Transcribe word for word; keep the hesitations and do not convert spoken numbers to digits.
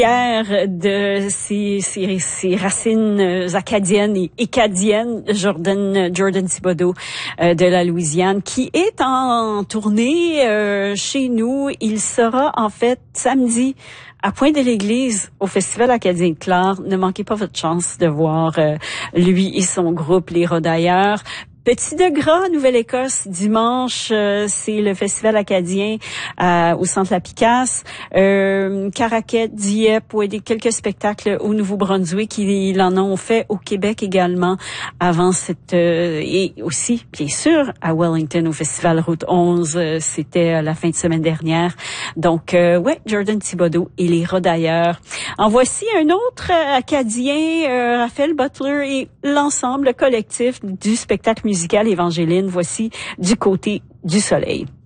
de ses, ses, ses racines acadiennes et écadiennes, Jordan, Jordan Thibodeau euh, de la Louisiane, qui est en tournée euh, chez nous. Il sera en fait samedi à Pointe-de-l'Église, au Festival acadien de Clare. Ne manquez pas votre chance de voir euh, lui et son groupe, les Rodailleurs. Petit de Gras, Nouvelle-Écosse, dimanche, euh, c'est le Festival acadien euh, au Centre La Picasse. Euh, Caraquette, Dieppe, ouais, des quelques spectacles au Nouveau-Brunswick. Ils en ont fait au Québec également avant cette... Euh, et aussi, bien sûr, à Wellington, au Festival Route onze. Euh, c'était euh, la fin de semaine dernière. Donc, euh, ouais, Jordan Thibodeau et les Rodailleurs. En voici un autre euh, Acadien, euh, Raphaël Butler et l'ensemble collectif du spectacle musical Évangéline. Voici Du côté du soleil.